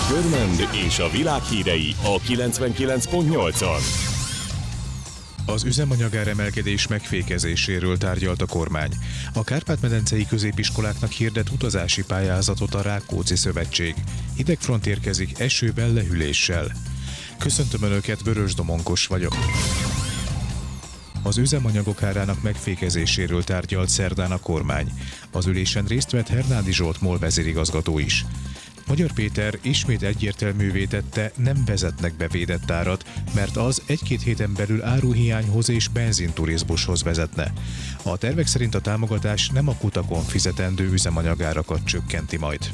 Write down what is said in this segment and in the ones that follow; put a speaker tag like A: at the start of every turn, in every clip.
A: Körmend és a világ hírei a 99.8-on.
B: Az üzemanyagáremelkedés megfékezéséről tárgyalt a kormány. A Kárpát-medencei középiskoláknak hirdet utazási pályázatot a Rákóczi Szövetség. Hidegfront érkezik esővel, lehűléssel. Köszöntöm Önöket, Vörös Domonkos vagyok. Az üzemanyagok árának megfékezéséről tárgyalt szerdán a kormány. Az ülésen részt vett Hernádi Zsolt MOL vezérigazgató is. Magyar Péter ismét egyértelművé tette, nem vezetnek be védett árat, mert az 1-2 héten belül áruhiányhoz és benzinturizmushoz vezetne. A tervek szerint a támogatás nem a kutakon fizetendő üzemanyagárakat csökkenti majd.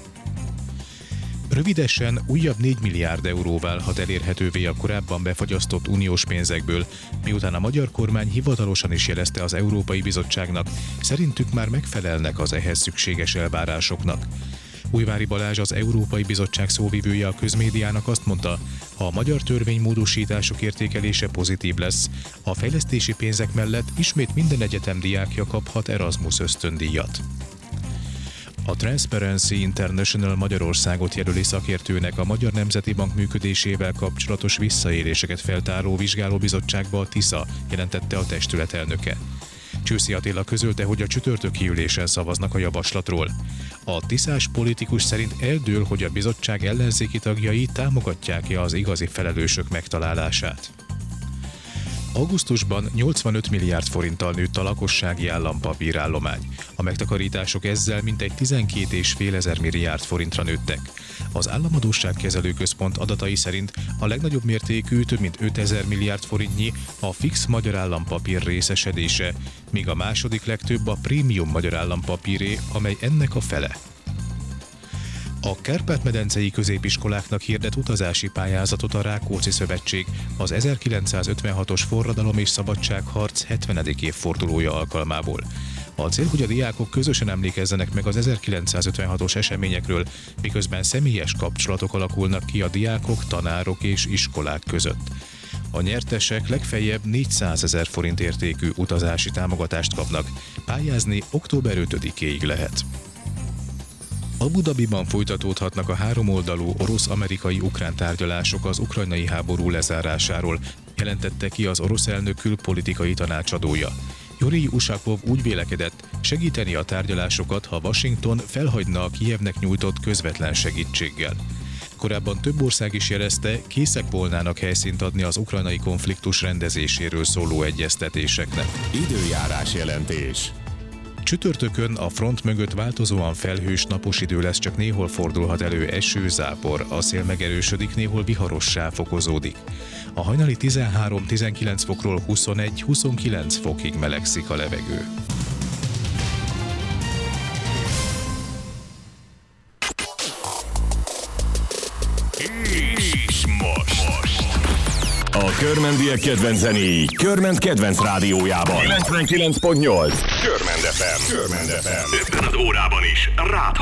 B: Rövidesen újabb 4 milliárd euró válhat elérhetővé a korábban befagyasztott uniós pénzekből, miután a magyar kormány hivatalosan is jelezte az Európai Bizottságnak, szerintük már megfelelnek az ehhez szükséges elvárásoknak. Újvári Balázs, az Európai Bizottság szóvivője a közmédiának azt mondta, ha a magyar törvénymódosítások értékelése pozitív lesz, a fejlesztési pénzek mellett ismét minden egyetem diákja kaphat Erasmus ösztöndíjat. A Transparency International Magyarországot jelöli szakértőnek a Magyar Nemzeti Bank működésével kapcsolatos visszaéléseket feltáró vizsgálóbizottságba a TISA, jelentette a testület elnöke. Csőszi Attila közölte, hogy a csütörtöki ülésen szavaznak a javaslatról. A tiszás politikus szerint eldől, hogy a bizottság ellenzéki tagjai támogatják-e az igazi felelősök megtalálását. Augusztusban 85 milliárd forinttal nőtt a lakossági állampapírállomány. A megtakarítások ezzel mintegy 12,5 ezer milliárd forintra nőttek. Az Államadósságkezelő Központ adatai szerint a legnagyobb mértékű, több mint 5 ezer milliárd forintnyi a fix magyar állampapír részesedése, míg a második legtöbb a prémium magyar állampapíré, amely ennek a fele. A Kárpát-medencei középiskoláknak hirdet utazási pályázatot a Rákóczi Szövetség az 1956-os forradalom és szabadságharc 70. évfordulója alkalmából. A cél, hogy a diákok közösen emlékezzenek meg az 1956-os eseményekről, miközben személyes kapcsolatok alakulnak ki a diákok, tanárok és iskolák között. A nyertesek legfeljebb 400 000 forint értékű utazási támogatást kapnak. Pályázni október 5-éig lehet. Abu Dhabiban folytatódhatnak a háromoldalú orosz-amerikai-ukrán tárgyalások az ukrajnai háború lezárásáról, jelentette ki az orosz elnök külpolitikai tanácsadója. Yuri Ushakov úgy vélekedett, segíteni a tárgyalásokat, ha Washington felhagyna a Kijevnek nyújtott közvetlen segítséggel. Korábban több ország is jelezte, készek volnának helyszínt adni az ukrajnai konfliktus rendezéséről szóló egyeztetéseknek.
A: Időjárás jelentés.
B: Csütörtökön a front mögött változóan felhős, napos idő lesz, csak néhol fordulhat elő eső, zápor, a szél megerősödik, néhol viharossá fokozódik. A hajnali 13-19 fokról 21-29 fokig melegszik a levegő.
A: És most a körmendiek kedvenc zenéi Körmend kedvenc rádiójában 99.8 Körmend FM. Körmend FM. Ebben az órában is rád